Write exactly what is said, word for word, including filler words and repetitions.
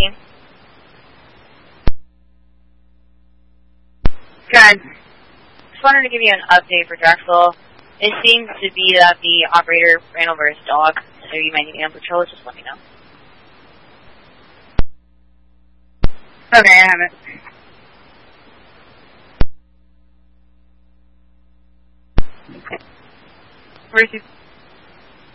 speaking. Good. Just wanted to give you an update for Drexel. It seems to be that the operator ran over his dog, so you might need a patrol. Just let me know. Okay, I have it. Where's he?